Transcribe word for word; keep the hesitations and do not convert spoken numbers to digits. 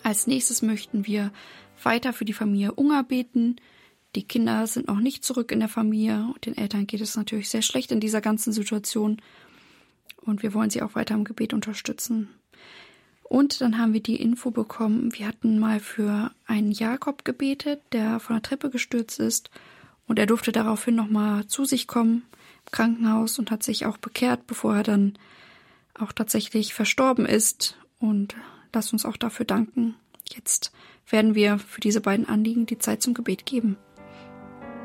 Als nächstes möchten wir weiter für die Familie Unger beten. Die Kinder sind noch nicht zurück in der Familie und den Eltern geht es natürlich sehr schlecht in dieser ganzen Situation. Und wir wollen sie auch weiter im Gebet unterstützen. Und dann haben wir die Info bekommen, wir hatten mal für einen Jakob gebetet, der von der Treppe gestürzt ist. Und er durfte daraufhin nochmal zu sich kommen im Krankenhaus und hat sich auch bekehrt, bevor er dann auch tatsächlich verstorben ist. Und lasst uns auch dafür danken. Jetzt werden wir für diese beiden Anliegen die Zeit zum Gebet geben.